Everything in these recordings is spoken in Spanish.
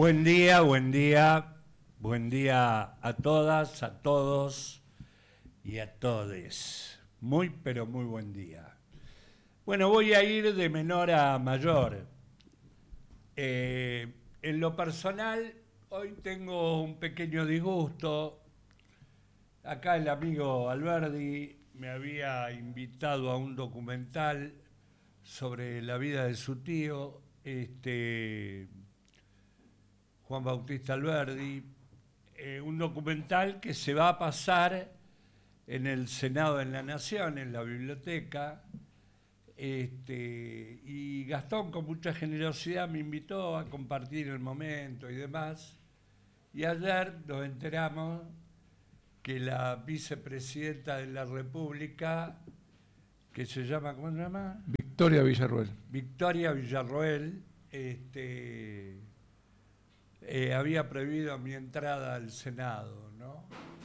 Buen día, buen día, buen día a todas, a todos y a todes. Muy, pero muy buen día. Bueno, voy a ir de menor a mayor. En lo personal, hoy tengo un pequeño disgusto. Acá el amigo Alberdi me había invitado a un documental sobre la vida de su tío, Juan Bautista Alberdi, un documental que se va a pasar en el Senado de la Nación, en la biblioteca, y Gastón con mucha generosidad me invitó a compartir el momento y demás, y ayer nos enteramos que la vicepresidenta de la República, que se llama, ¿cómo se llama? Victoria Villarroel. Victoria Villarroel, había prohibido mi entrada al Senado, ¿no?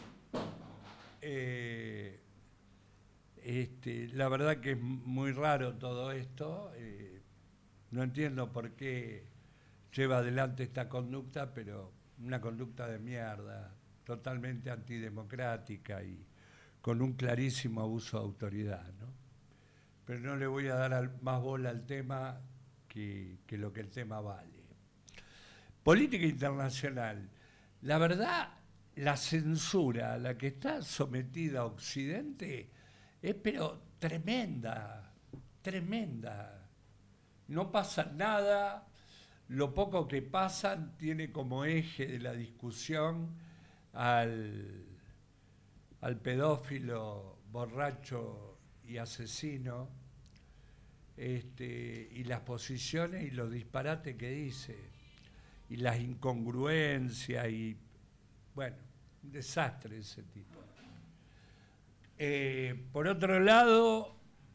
La verdad que es muy raro todo esto, no entiendo por qué lleva adelante esta conducta, pero una conducta de mierda, totalmente antidemocrática y con un clarísimo abuso de autoridad, ¿no? Pero no le voy a dar más bola al tema que lo que el tema vale. Política internacional. La verdad, la censura a la que está sometida Occidente es pero tremenda, tremenda. No pasa nada, lo poco que pasa tiene como eje de la discusión al pedófilo, borracho y asesino, y las posiciones y los disparates que dice, y las incongruencias, y bueno, un desastre ese tipo. Por otro lado,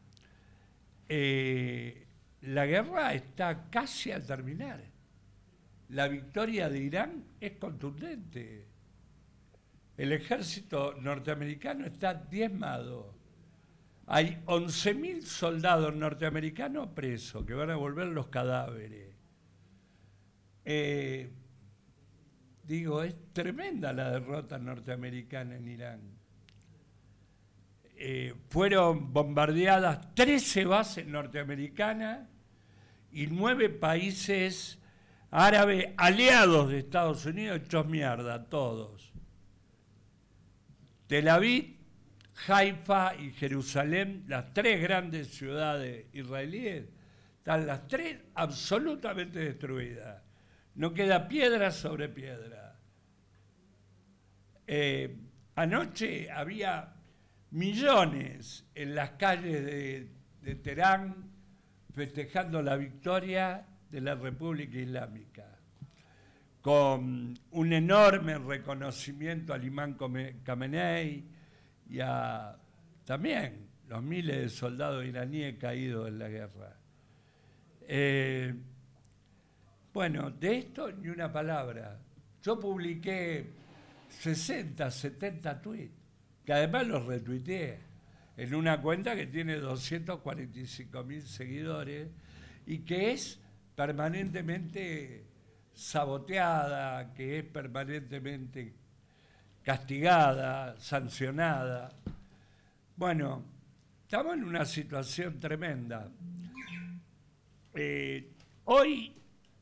la guerra está casi a terminar. La victoria de Irán es contundente. El ejército norteamericano está diezmado. Hay 11.000 soldados norteamericanos presos que van a volver los cadáveres. Digo, es tremenda la derrota norteamericana en Irán. Fueron bombardeadas 13 bases norteamericanas y 9 países árabes aliados de Estados Unidos hechos mierda, todos. Tel Aviv, Haifa y Jerusalén, las 3 grandes ciudades israelíes, están las 3 absolutamente destruidas. No queda piedra sobre piedra. Anoche había millones en las calles de Teherán festejando la victoria de la República Islámica, con un enorme reconocimiento al imán Khamenei y a también los miles de soldados iraníes caídos en la guerra. Bueno, de esto ni una palabra. Yo publiqué 60, 70 tweets, que además los retuiteé, en una cuenta que tiene 245.000 seguidores y que es permanentemente saboteada, que es permanentemente castigada, sancionada. Bueno, estamos en una situación tremenda. Hoy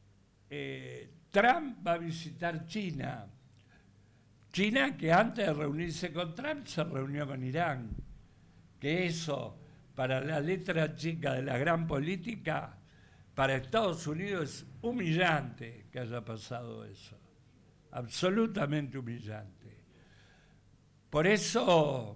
Trump va a visitar China. China, que antes de reunirse con Trump se reunió con Irán. Que eso, para la letra chica de la gran política, para Estados Unidos es humillante que haya pasado eso. Absolutamente humillante. Por eso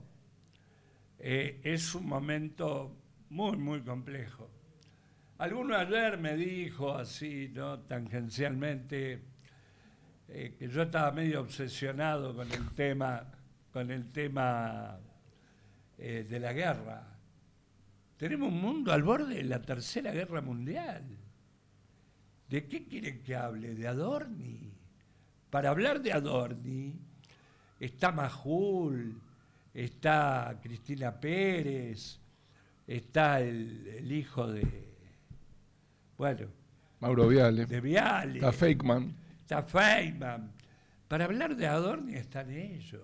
es un momento muy, muy complejo. Alguno ayer me dijo así, ¿no?, tangencialmente, que yo estaba medio obsesionado con el tema de la guerra. Tenemos un mundo al borde de la Tercera Guerra Mundial. ¿De qué quieren que hable? ¿De Adorni? Para hablar de Adorni está Majul, está Cristina Pérez, está el hijo de... Bueno, Mauro Viale. De Viale. Está Feikman. está Feynman. Para hablar de Adorni están ellos.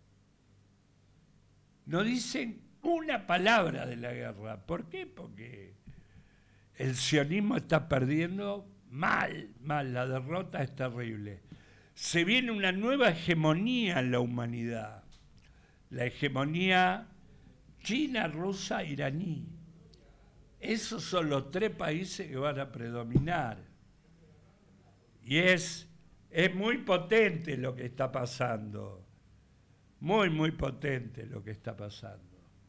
No dicen una palabra de la guerra. ¿Por qué? Porque el sionismo está perdiendo mal. La derrota es terrible. Se viene una nueva hegemonía en la humanidad. La hegemonía china, rusa, iraní. Esos son los 3 países que van a predominar. Y es muy potente lo que está pasando. Muy potente lo que está pasando.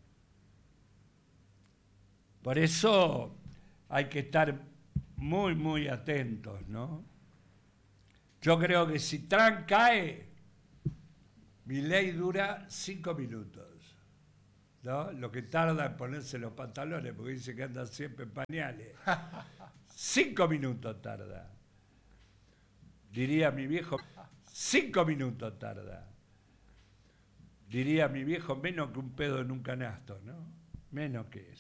Por eso hay que estar muy atentos, ¿no? Yo creo que si Trump cae, Milei dura 5 minutos, ¿no? Lo que tarda en ponerse los pantalones, porque dice que anda siempre en pañales. 5 minutos tarda. Diría mi viejo, 5 minutos tarda. Diría mi viejo, menos que un pedo en un canasto, ¿no? Menos que eso.